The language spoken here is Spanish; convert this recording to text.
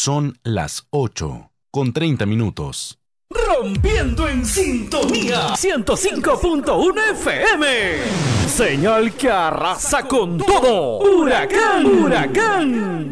Son las 8:30. Rompiendo en sintonía 105.1 FM. Señal que arrasa con todo. Huracán, huracán.